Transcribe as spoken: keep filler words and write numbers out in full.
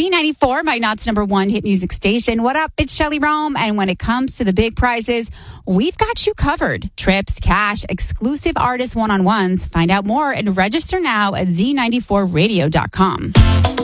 Z ninety-four, my Knott's number one hit music station. What up? It's Shelly Rome. And when it comes to the big prizes, we've got you covered. Trips, cash, exclusive artist one-on-ones. Find out more and register now at z ninety-four radio dot com.